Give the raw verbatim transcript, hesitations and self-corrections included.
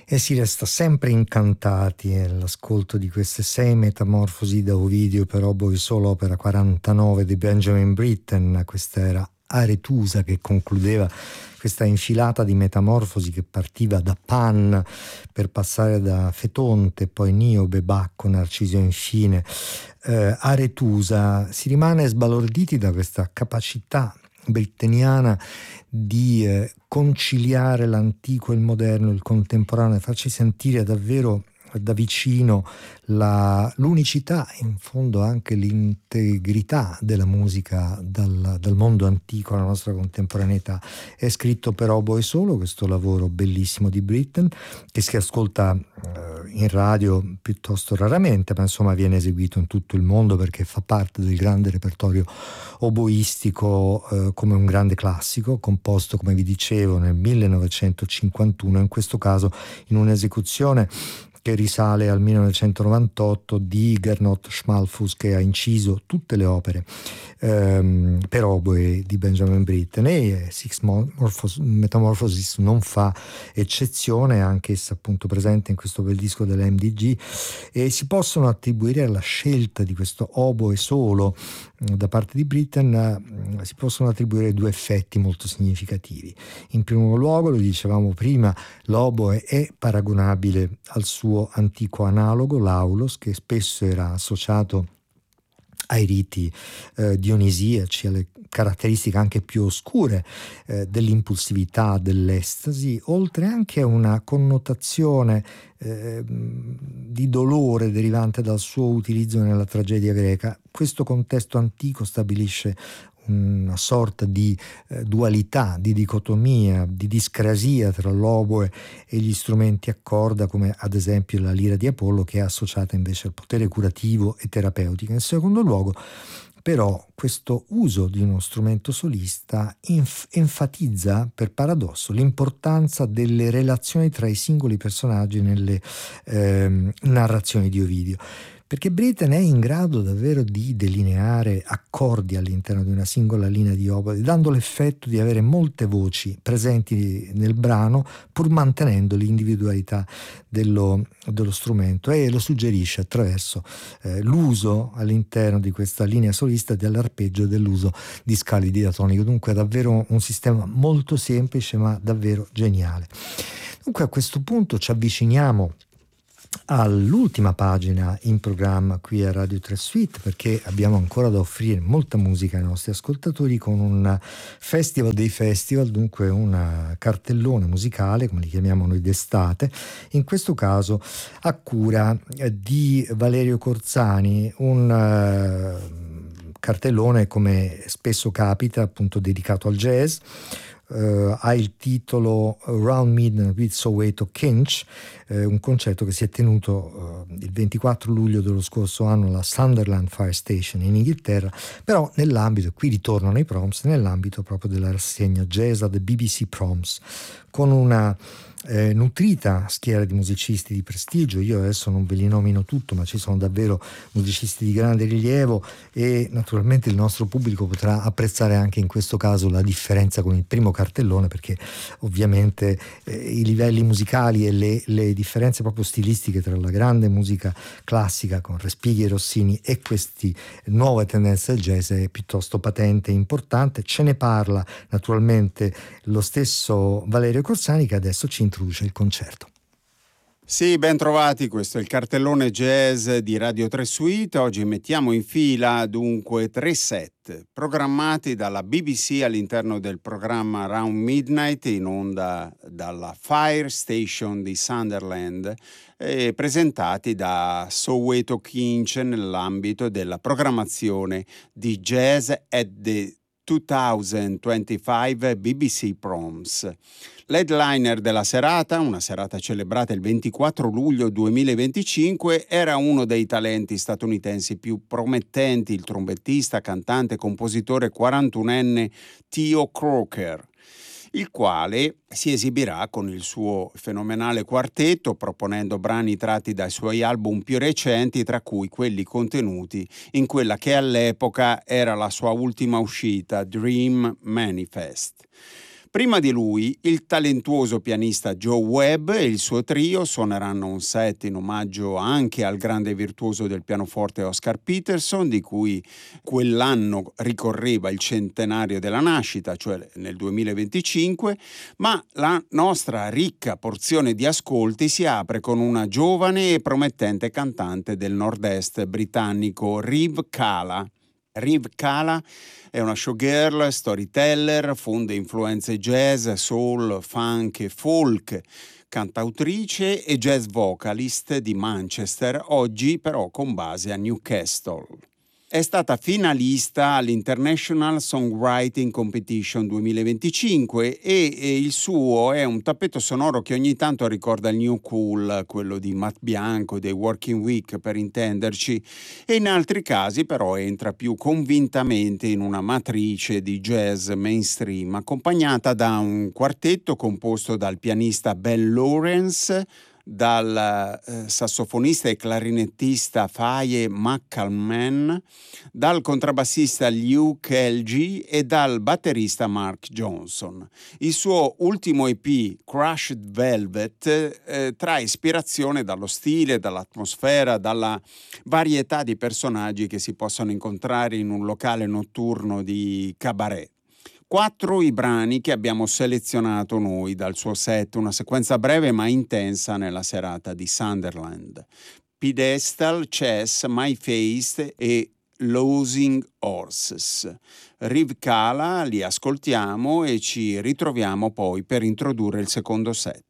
E si resta sempre incantati all'ascolto di queste sei metamorfosi da Ovidio per oboe solo, opera quarantanove di Benjamin Britten. Questa era Aretusa, che concludeva questa infilata di metamorfosi che partiva da Pan per passare da Fetonte, poi Niobe, Bacco, Narciso infine. Eh, Aretusa, si rimane sbalorditi da questa capacità britteniana di eh, conciliare l'antico, il moderno, il contemporaneo, e farci sentire davvero da vicino la, l'unicità, in fondo anche l'integrità della musica dal, dal mondo antico alla nostra contemporaneità. È scritto per oboe solo, questo lavoro bellissimo di Britten, che si ascolta eh, in radio piuttosto raramente, ma insomma viene eseguito in tutto il mondo perché fa parte del grande repertorio oboistico, eh, come un grande classico, composto, come vi dicevo, nel millenovecentocinquantuno, in questo caso in un'esecuzione che risale al millenovecentonovantotto di Gernot Schmalfuss, che ha inciso tutte le opere ehm, per oboe di Benjamin Britten, e Six Metamorphosis non fa eccezione, anche essa appunto presente in questo bel disco dell'M D G, e si possono attribuire alla scelta di questo oboe solo da parte di Britten, si possono attribuire due effetti molto significativi. In primo luogo, lo dicevamo prima, l'oboe è paragonabile al suo antico analogo, l'aulos, che spesso era associato ai riti eh, dionisiaci, alle caratteristiche anche più oscure eh, dell'impulsività, dell'estasi, oltre anche a una connotazione eh, di dolore derivante dal suo utilizzo nella tragedia greca. Questo contesto antico stabilisce una sorta di eh, dualità, di dicotomia, di discrasia tra l'oboe e gli strumenti a corda, come ad esempio la lira di Apollo, che è associata invece al potere curativo e terapeutico. In secondo luogo, però, questo uso di uno strumento solista inf- enfatizza, per paradosso, l'importanza delle relazioni tra i singoli personaggi nelle ehm, narrazioni di Ovidio. Perché Britten è in grado davvero di delineare accordi all'interno di una singola linea di oboe, dando l'effetto di avere molte voci presenti nel brano, pur mantenendo l'individualità dello, dello strumento, e lo suggerisce attraverso eh, l'uso all'interno di questa linea solista dell'arpeggio e dell'uso di scali diatoniche. Dunque è davvero un sistema molto semplice ma davvero geniale. Dunque a questo punto ci avviciniamo all'ultima pagina in programma qui a Radio tre Suite, perché abbiamo ancora da offrire molta musica ai nostri ascoltatori con un festival dei festival, dunque un cartellone musicale, come li chiamiamo noi d'estate, in questo caso a cura di Valerio Corzani, un uh, cartellone, come spesso capita, appunto dedicato al jazz. Uh, ha il titolo Around Midnight with Soweto Kinch, eh, un concerto che si è tenuto uh, il ventiquattro luglio dello scorso anno alla Sunderland Fire Station in Inghilterra, però nell'ambito, qui ritornano i proms, nell'ambito proprio della rassegna Jazz at the B B C Proms, con una eh, nutrita schiera di musicisti di prestigio. Io adesso non ve li nomino tutto, ma ci sono davvero musicisti di grande rilievo, e naturalmente il nostro pubblico potrà apprezzare anche in questo caso la differenza con il primo cartellone, perché ovviamente eh, i livelli musicali e le, le differenze proprio stilistiche tra la grande musica classica con Respighi e Rossini e queste nuove tendenze del jazz è piuttosto patente e importante. Ce ne parla naturalmente lo stesso Valerio Corsani, che adesso ci introduce il concerto. Sì, ben trovati, questo è il cartellone jazz di Radio tre Suite. Oggi mettiamo in fila dunque tre set programmati dalla B B C all'interno del programma Around Midnight, in onda dalla Fire Station di Sunderland, e presentati da Soweto Kinch nell'ambito della programmazione di Jazz at the duemilaventicinque B B C Proms. L'headliner della serata, una serata celebrata il ventiquattro luglio duemilaventicinque, era uno dei talenti statunitensi più promettenti, il trombettista, cantante, compositore quarantunenne Theo Croker, il quale si esibirà con il suo fenomenale quartetto, proponendo brani tratti dai suoi album più recenti, tra cui quelli contenuti in quella che all'epoca era la sua ultima uscita, Dream Manifest. Prima di lui, il talentuoso pianista Joe Webb e il suo trio suoneranno un set in omaggio anche al grande virtuoso del pianoforte Oscar Peterson, di cui quell'anno ricorreva il centenario della nascita, cioè nel duemilaventicinque, ma la nostra ricca porzione di ascolti si apre con una giovane e promettente cantante del nord-est britannico, Riv Kala. Riv Kala è una showgirl, storyteller, fonde influenze jazz, soul, funk e folk, cantautrice e jazz vocalist di Manchester, oggi però con base a Newcastle. È stata finalista all'International Songwriting Competition duemilaventicinque e, e il suo è un tappeto sonoro che ogni tanto ricorda il New Cool, quello di Matt Bianco, dei Working Week per intenderci, e in altri casi però entra più convintamente in una matrice di jazz mainstream, accompagnata da un quartetto composto dal pianista Ben Lawrence, dal eh, sassofonista e clarinettista Faye McCalman, dal contrabbassista Liu Kelji e dal batterista Mark Johnson. Il suo ultimo E P, Crushed Velvet, eh, trae ispirazione dallo stile, dall'atmosfera, dalla varietà di personaggi che si possono incontrare in un locale notturno di cabaret. Quattro i brani che abbiamo selezionato noi dal suo set, una sequenza breve ma intensa nella serata di Sunderland. Pedestal, Chess, My Face e Losing Horses. Riv Kala li ascoltiamo e ci ritroviamo poi per introdurre il secondo set.